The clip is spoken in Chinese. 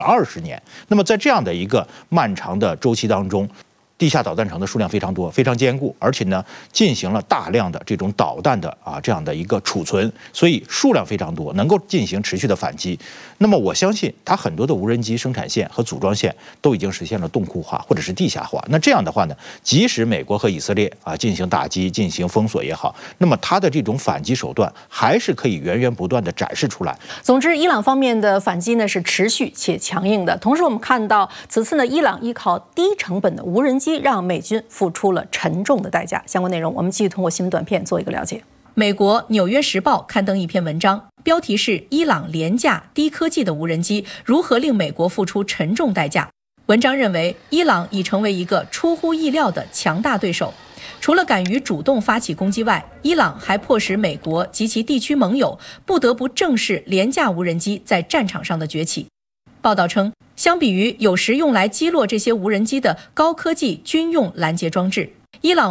20年。那么在这样的一个漫长的周期当中，地下导弹城的数量非常多，非常坚固，而且呢进行了大量的这种导弹的这样的一个储存，所以数量非常多，能够进行持续的反击。那么我相信它很多的无人机生产线和组装线都已经实现了冻库化或者是地下化。那这样的话呢，即使美国和以色列进行打击、进行封锁也好，那么它的这种反击手段还是可以源源不断的展示出来。 总之，伊朗方面的反击呢是持续且强硬的。同时，我们看到此次呢，伊朗依靠低成本的无人机，让美军付出了沉重的代价。相关内容，我们继续通过新闻短片做一个了解。 美国《纽约时报》刊登一篇文章，标题是“伊朗廉价低科技的无人机如何令美国付出沉重代价”。文章认为，伊朗已成为一个出乎意料的强大对手。除了敢于主动发起攻击外，伊朗还迫使美国及其地区盟友不得不正视廉价无人机在战场上的崛起。报道称，相比于有时用来击落这些无人机的高科技军用拦截装置，伊朗